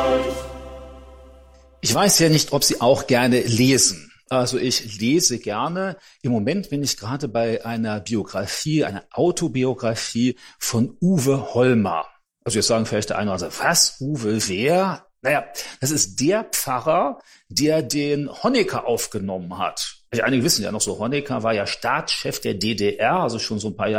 Ich weiß ja nicht, ob Sie auch gerne lesen. Also ich lese gerne. Im Moment bin ich gerade bei einer Biografie, einer Autobiografie von Uwe Hollmer. Also jetzt sagen vielleicht der eine oder andere, was, Uwe, wer? Naja, das ist der Pfarrer, der den Honecker aufgenommen hat. Also einige wissen ja noch so, Honecker war ja Staatschef der DDR, also schon so ein paar Jahre